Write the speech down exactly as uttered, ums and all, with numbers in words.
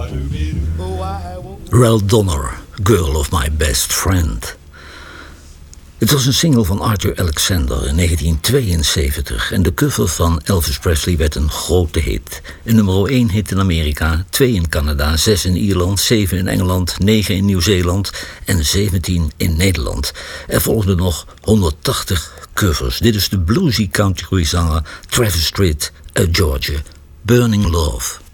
Ralph Donner, Girl of My Best Friend. Het was een single van Arthur Alexander in negentien tweeënzeventig en de cover van Elvis Presley werd een grote hit. Een nummer één hit in Amerika, twee in Canada, zes in Ierland, zeven in Engeland, negen in Nieuw-Zeeland en zeventien in Nederland. Er volgden nog honderdtachtig covers. Dit is de bluesy country zanger Travis Tritt uit Georgia, Burning Love.